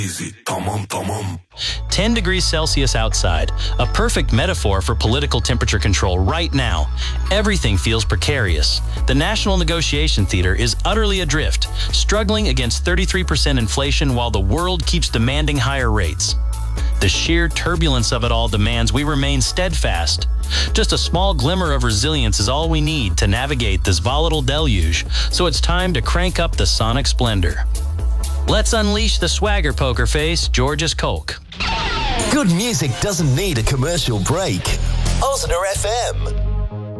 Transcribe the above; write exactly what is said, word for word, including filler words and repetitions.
Easy, tamam, tamam. ten degrees Celsius outside, a perfect metaphor for political temperature control right now. Everything feels precarious. The National Negotiation Theater is utterly adrift, struggling against thirty-three percent inflation while the world keeps demanding higher rates. The sheer turbulence of it all demands we remain steadfast. Just a small glimmer of resilience is all we need to navigate this volatile deluge, so it's time to crank up the sonic splendor. Let's unleash the swagger, poker face, George's Coke. Good music doesn't need a commercial break. Osner F M.